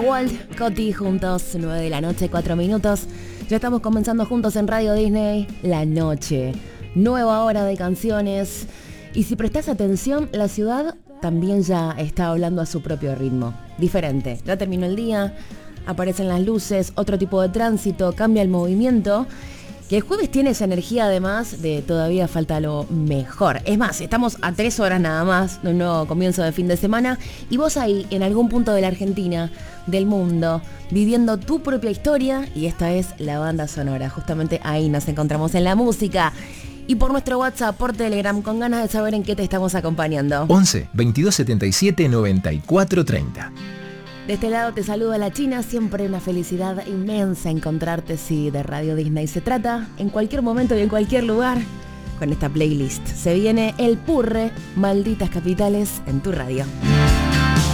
Walt, Coti juntos, 9 de la noche, 4 minutos. Ya estamos comenzando juntos en Radio Disney, la noche. Nueva hora de canciones. Y si prestás atención, la ciudad también ya está hablando a su propio ritmo. Diferente. Ya terminó el día, aparecen las luces, otro tipo de tránsito, cambia el movimiento. Que el jueves tiene esa energía además de todavía falta lo mejor. Es más, estamos a 3 horas nada más de un nuevo comienzo de fin de semana y vos ahí, en algún punto de la Argentina, del mundo, viviendo tu propia historia, y esta es la banda sonora. Justamente ahí nos encontramos en la música. Y por nuestro WhatsApp, por Telegram, con ganas de saber en qué te estamos acompañando. 11 22 77 94 30. De este lado te saluda la China, siempre una felicidad inmensa encontrarte si de Radio Disney se trata, en cualquier momento y en cualquier lugar, con esta playlist. Se viene el Purre, Malditas Capitales, en tu radio.